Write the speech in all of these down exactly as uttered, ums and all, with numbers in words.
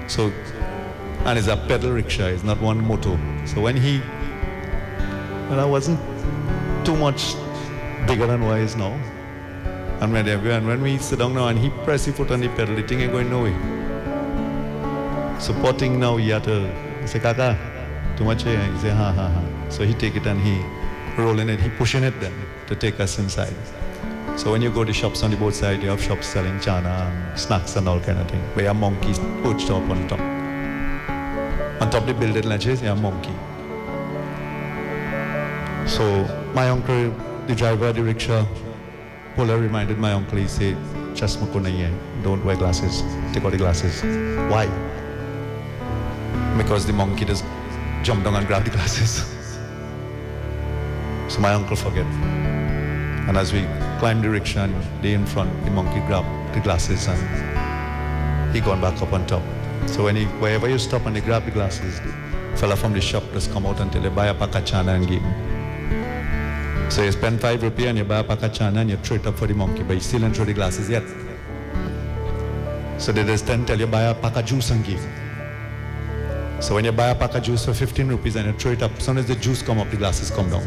So, and it's a pedal rickshaw, it's not one motor. So when he, and I wasn't too much bigger than what he is now. And when, and when we sit down now and he press his foot on the pedal, the thing ain't going nowhere. Supporting now, he had to say, Kaka, too much here. He say, ha ha ha. So he take it and he rolling it, he pushing it then to take us inside. So when you go to shops on the both side, you have shops selling chana and snacks and all kind of thing. Where a monkey perched up on top. On top of the building ledges, you have a monkey. So my uncle, the driver of the rickshaw, Pola reminded my uncle, he said, Chasma ko nahi hai, don't wear glasses, take out the glasses. Why? Because the monkey just jumped down and grabbed the glasses. So my uncle forget. And as we climbed the rickshaw and they in front, the monkey grabbed the glasses and he gone back up on top. So when he, wherever you stop and they grab the glasses, the fella from the shop just come out until they buy a pack of chana and give him. So you spend five rupees and you buy a pack of chana and you throw it up for the monkey, but you still don't throw the glasses yet. So they just then tell you buy a pack of juice and give. So when you buy a pack of juice for fifteen rupees and you throw it up, as soon as the juice come up, the glasses come down.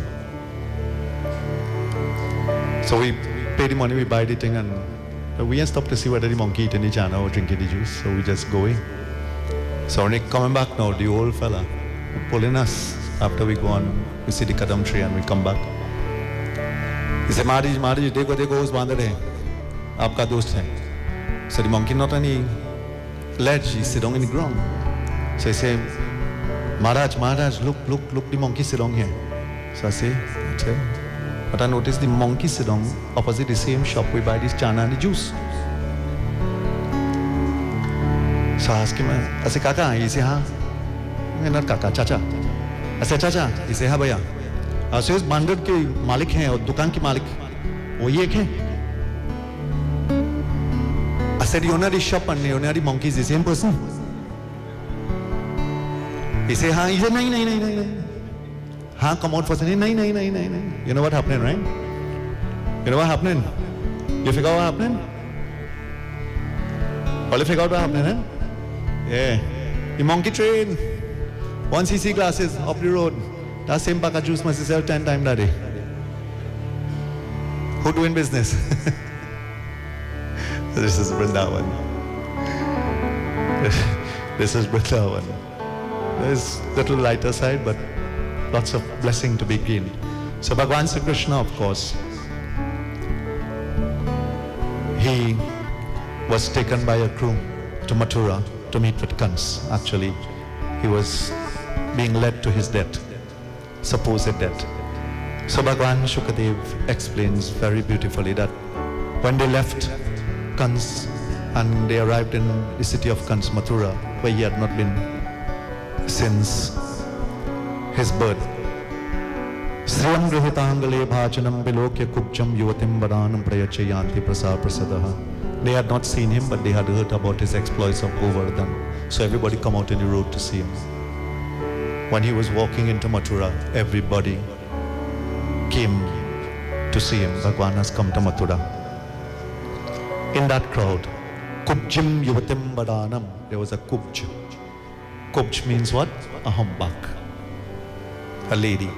So we pay the money, we buy the thing, and we ain't stop to see whether the monkey eating the chana or drinking the juice. So we just go in. So when we coming back now, the old fella pulling us after we go on, we see the kadam tree and we come back. He said, Maharaj, Maharaj, dekho, dekho, us bandar hai. Aapka dost hai. So the monkey not on the ledge, he sit down in the ground. So I say, Maharaj, Maharaj, look, look, look, the monkey sit down here. So I say, okay. But I noticed the monkey sit down opposite the same shop we buy this chana and the juice. So I ask him, I say, Kaka, he say, ha? Not Kaka, Chacha. I say, Chacha, he say, ha bhaiya. I say, उस बांडर के मालिक हैं और दुकान के मालिक वो ये हैं. I said, the owner of the shop and the owner of the monkey is the same person. He say, ha? He say, nahi, nahi, nahi, nahi. Ha, come out for saying, nahi, nahi, nahi, nahi, nahi. You know what happening, right? You know what happening? You figure out what happening? All you figure out what happening, eh? Yeah. The monkey train. Once he see glasses up the road, that same pack of juice must sell ten times that day. Who doing business? This is Vrindavan. This is Vrindavan. There's a little lighter side, but lots of blessing to be gained. So Bhagavan Sri Krishna, of course, he was taken by a crew to Mathura to meet with Kans. Actually, he was being led to his death, supposed death. So Bhagavan Shukadev explains very beautifully that when they left Kans and they arrived in the city of Kans, Mathura, where he had not been since his birth. Sriyam grihitangale bhajanam bilokya kubjam yuvatim varanam prayachayanti prasar prasadaha. They had not seen him, but they had heard about his exploits of Govardhan. So everybody come out in the road to see him. When he was walking into Mathura, everybody came to see him. Bhagwan has come to Mathura. In that crowd, Kubjam Yuvatim Varanam, there was a Kubj. Kubj means what? A humbug. A lady.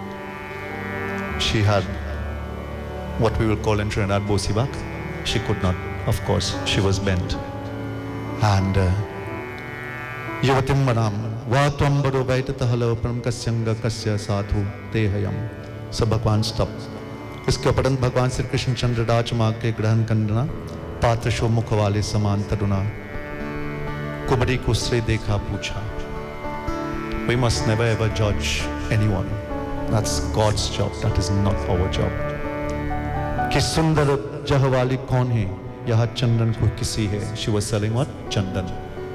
She had what we will call in Trinidad Bosibak. She could not, of course, she was bent. And Yuvatim Varam, Vatvam Bado Vaitatahala Pram Kasyanga Kasya Sadhu Tehayam. So Bhagwan stopped. इसके उपरंत भगवान श्री कृष्ण चंद्र राज माँ के ग्रहण करना पात्र show मुख वाले समान तरुणा कुबड़ी को श्री देखा पूछा. We must never ever judge anyone. That's God's job. That is not our job. कि सुंदर जहवाली कौन है? यह चंदन को किसी है. She was selling what? Chandan.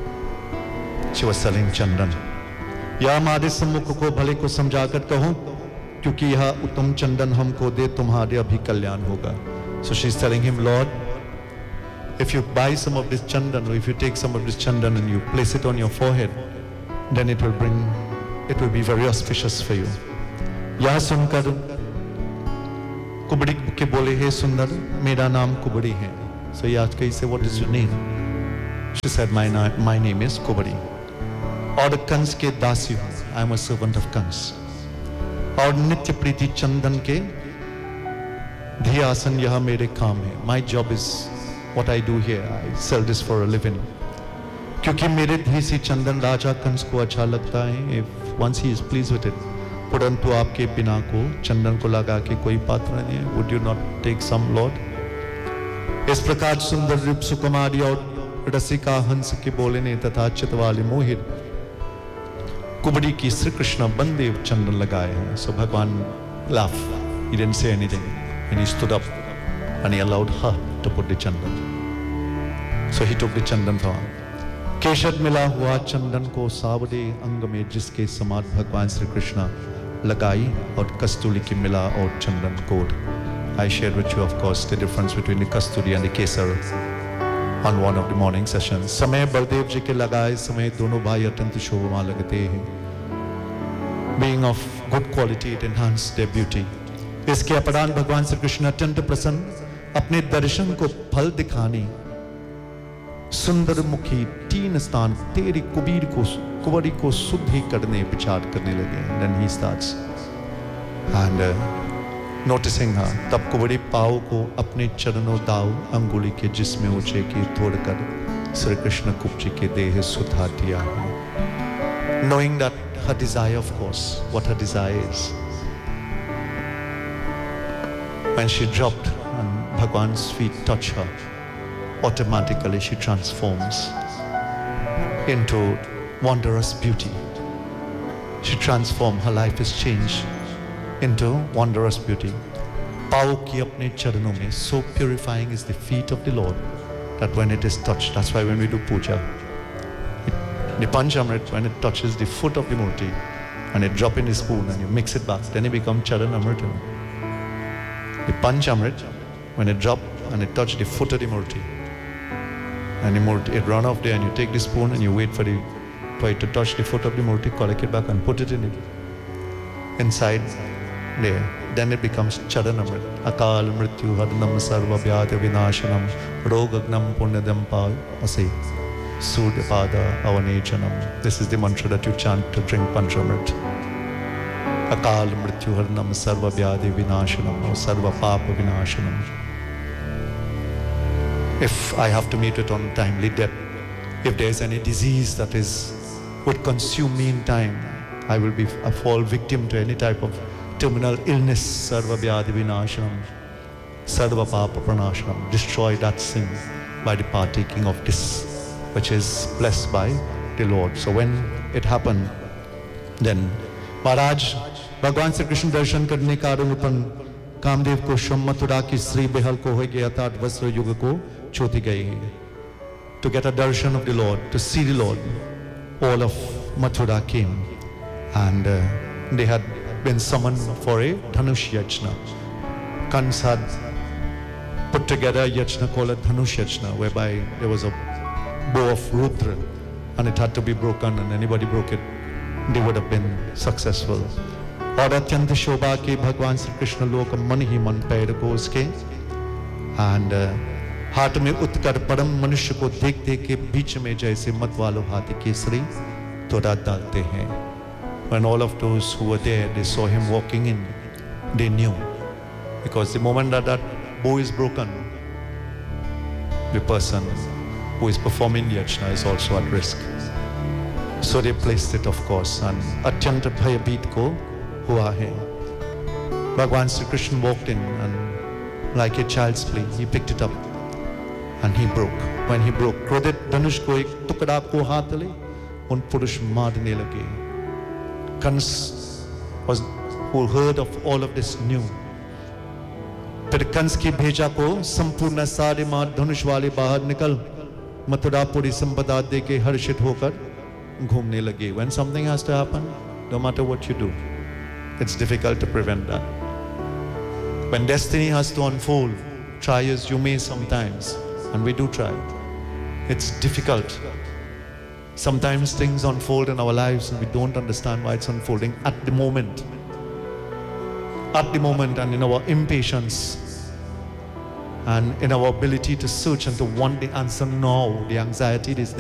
She was selling Chandan. या हमारे सम्मुख को भले को समझाकर कहो क्योंकि यह उत्तम चंदन हमको दे तुम्हारे अभी कल्याण होगा. So she's telling him, Lord, if you buy some of this chandan, or if you take some of this chandan and you place it on your forehead, then it will bring, it will be very auspicious for you. यह सुनकर कुबड़ी के बोले, हे सुंदर, मेरा नाम कुबड़ी है. So he asked, he said, what is your name? She said, my, na- my name is Kubari. और कंस के दासी हूँ. I am a servant of Kans. और नित्य प्रीति चंदन के धियासन यह मेरे काम है. My job is what I do here. I sell this for a living. क्योंकि मेरे धीसी चंदन राजा कंस को अच्छा लगता है. If once he is pleased with it. परंतु आपके बिना को चंदन को लगा के कोई पात्र नहीं है. Would you not take some, Lord? इस प्रकार सुंदर रूप सुकुमारी और रसिका हंस के बोले ने तथा चित वाले मोहित कुबड़ी की श्री कृष्ण बंदेव चंदन लगाए हैं. So भगवान laughed. He didn't say anything. And he stood up and he allowed her to put the chandan. So he took the chandan from her. केशर मिला हुआ चंदन को सावरे अंग में जिसके समात भगवान श्री कृष्ण लगाई और कस्तूरी की मिला और चंदन code. I shared with you, of course, the difference between the kasturi and the kesar on one of the morning sessions. समय बलदेव जी के लगाए समय दोनों भाई अत्यंत शोभा लगते हैं. Being of good quality, it enhanced their beauty. इसके अपरांत भगवान श्री कृष्ण अत्यंत प्रसन्न अपने दर्शन को फल दिखाने सुंदर मुखी तीन स्थान तेरी कुबीर को कुबरी को शुद्धि करने विचार करने लगे. Then he starts and uh, noticing her. तब कुबरी पाव को अपने चरणों दाव अंगुली के जिसमें ऊंचे की तोड़कर श्री कृष्ण कुब्जी के देह सुधा दिया है. Knowing that her desire, of course, what her desire is. When she dropped and Bhagwan's feet touch her, automatically she transforms into wondrous beauty. She transforms, her life is changed into wondrous beauty. पाव की अपने चरणों में, so purifying is the feet of the Lord that when it is touched, that's why when we do puja, it, the Panchamrit, when it touches the foot of the Murti and it drop in the spoon and you mix it back, then it becomes Charanamrita. The Panchamrit, when it drop and it touch the foot of the Murti, and the Murti, it run off there and you take the spoon and you wait for the for it to touch the foot of the Murti, collect it back and put it in it inside there. Then it becomes Charanamrit. Akal mrityu harnam sarva vyadhi vinashanam rogagnam punyadam pase sudyapada avanechanam. This is the mantra that you chant to drink Panchamrit. Akal mrityu harnam sarva vyadhi vinashanam or sarva papa vinashanam. If I have to meet it on timely death, if there is any disease that is would consume me in time, I will be I fall victim to any type of terminal illness. Sarva vyadhi vinashanam, sarva papa pranashanam. Destroy that sin by the partaking of this, which is blessed by the Lord. So when it happened, then Maharaj भगवान श्री कृष्ण दर्शन करने का आरोपण कामदेव को मथुरा की श्री बेहल को हो गया था. वस्त्र युग को छोटी गई है. To get a darshan of the Lord, to see the Lord, all of Mathura came, and uh, they had been summoned for a Dhanush Yajna. Kans had put together a Yajna called a Dhanush Yajna, whereby there was a bow of Rudra and it had to be broken, and anybody broke it, they would have been successful. और अत्यंत शोभा के भगवान श्री कृष्ण लोक मन ही मन पैर को उसके एंड हाथ में उत्कर परम मनुष्य को देख देख के बीच में जैसे मत वालों हाथी केसरी तोड़ा डालते हैं. When all of those who were there, they saw him walking in, they knew, because the moment that that bow is broken, the person who is performing the yajna is also at risk. So they placed it, of course, and अत्यंत भयभीत को हुआ है. भगवान Shri Krishna walked in and like a child's play, he picked it up and he broke. When he broke, क्रोधित धनुष को एक टुकड़ा को हाथ ले उन पुरुष मारने लगे. Kans was who heard of all of this knew. फिर कंस की भेजा को संपूर्ण सारे मार धनुष वाले बाहर निकल मथुरापुरी संपदा दे के हर्षित होकर घूमने लगे. When something has to happen, no matter what you do, it's difficult to prevent that. When destiny has to unfold, try as you may sometimes, and we do try, it's difficult. Sometimes things unfold in our lives and we don't understand why it's unfolding at the moment. At the moment, and in our impatience and in our ability to search and to want the answer now, the anxiety is